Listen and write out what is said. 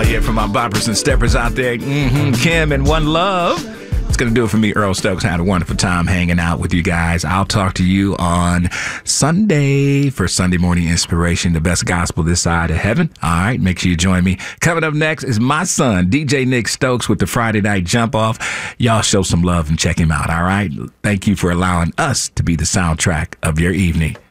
Yeah, for my boppers and steppers out there, Kim and One Love. It's going to do it for me, Earl Stokes. I had a wonderful time hanging out with you guys. I'll talk to you on Sunday for Sunday Morning Inspiration, the best gospel this side of heaven. All right, make sure you join me. Coming up next is my son, DJ Nick Stokes, with the Friday Night Jump Off. Y'all show some love and check him out, all right? Thank you for allowing us to be the soundtrack of your evening.